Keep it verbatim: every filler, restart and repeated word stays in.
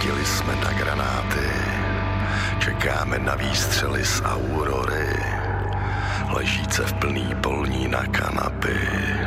Nahladili jsme na granáty, čekáme na výstřely z Aurory, ležíce v plný polní na kanapy.